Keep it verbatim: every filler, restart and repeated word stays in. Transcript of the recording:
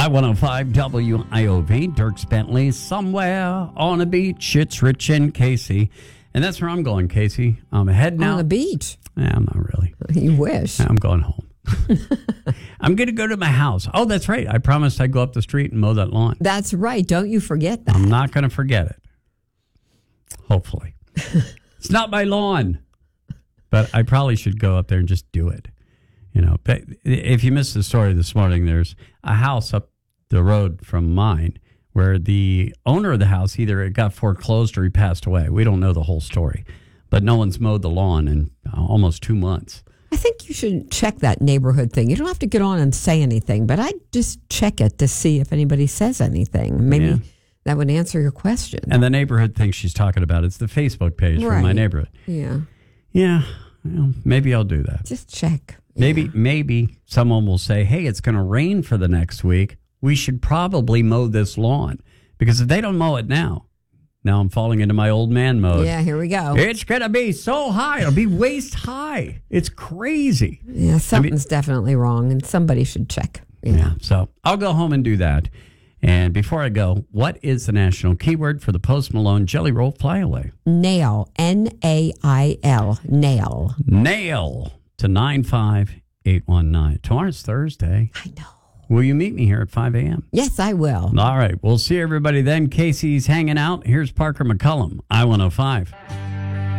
one oh five W I O V, Dierks Bentley, somewhere on a beach. It's Rich and Casey. And that's where I'm going, Casey. I'm heading out. On the beach? Yeah, I'm not really. You wish. I'm going home. I'm going to go to my house. Oh, that's right. I promised I'd go up the street and mow that lawn. That's right. Don't you forget that. I'm not going to forget it. Hopefully. It's not my lawn. But I probably should go up there and just do it. You know, but if you missed the story this morning, there's a house up the road from mine where the owner of the house, either it got foreclosed or he passed away. We don't know the whole story. But no one's mowed the lawn in almost two months. I think you should check that neighborhood thing. You don't have to get on and say anything, but I'd just check it to see if anybody says anything. Maybe yeah. that would answer your question. And the neighborhood thing she's talking about, it's the Facebook page right. for my neighborhood. Yeah. Yeah. Well, maybe I'll do that. Just check. Maybe yeah. maybe someone will say, hey, it's going to rain for the next week. We should probably mow this lawn. Because if they don't mow it now, now I'm falling into my old man mode. Yeah, here we go. It's going to be so high. It'll be waist high. It's crazy. Yeah, something's I mean, definitely wrong, and somebody should check. Yeah. yeah. So I'll go home and do that. And before I go, what is the national keyword for the Post Malone Jelly Roll Flyaway? Nail. N A I L. Nail. Nail to nine five eight one nine. Tomorrow's Thursday. I know. Will you meet me here at five a.m.? Yes, I will. All right. We'll see everybody then. Casey's hanging out. Here's Parker McCullum, I one oh five.